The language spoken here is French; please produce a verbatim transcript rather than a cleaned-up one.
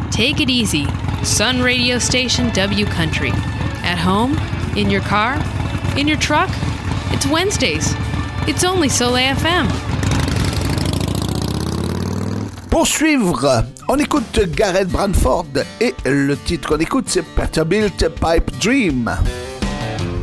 Take it easy. Sun Radio Station W Country. At home? In your car? In your truck? It's Wednesdays. It's only Soleil F M. Pour suivre, on écoute Gareth Branford et le titre qu'on écoute c'est Peterbilt Pipe Dream.